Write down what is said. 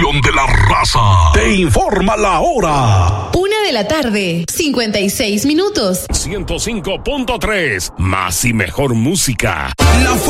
estación de la raza. Te informa la hora. 1:56 PM. 105.3. Más y mejor música. La